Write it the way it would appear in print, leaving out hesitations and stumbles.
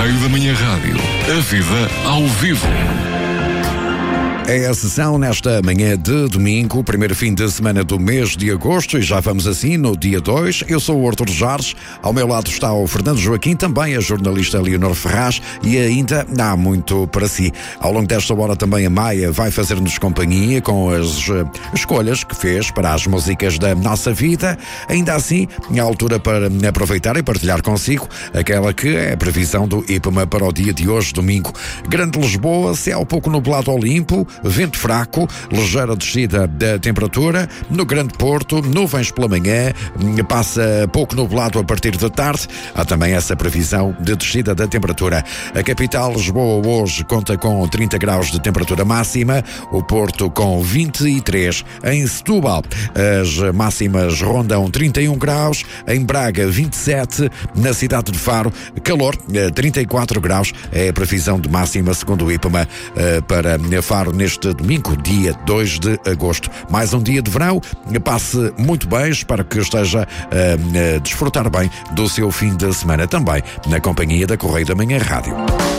Correio da Manhã Rádio. A vida ao vivo. É a sessão nesta manhã de domingo, primeiro fim de semana do mês de agosto, e já vamos assim no dia 2. Eu sou o Artur Jarres, ao meu lado está o Fernando Joaquim, também a jornalista Leonor Ferraz, e ainda há muito para si. Ao longo desta hora também a Maia vai fazer-nos companhia com as escolhas que fez para as músicas da nossa vida. Ainda assim, é a altura para aproveitar e partilhar consigo aquela que é a previsão do IPMA para o dia de hoje, domingo. Grande Lisboa, céu pouco nublado ao limpo, vento fraco, ligeira descida da temperatura. No Grande Porto, nuvens pela manhã, passa pouco nublado a partir da tarde. Há também essa previsão de descida da temperatura. A capital, Lisboa, hoje conta com 30 graus de temperatura máxima, o Porto com 23. Em Setúbal, as máximas rondam 31 graus, em Braga 27, na cidade de Faro, calor, 34 graus, é a previsão de máxima segundo o IPMA para Faro neste domingo, dia 2 de agosto. Mais um dia de verão, passe muito bem, espero que esteja a desfrutar bem do seu fim de semana também, na companhia da Correio da Manhã Rádio.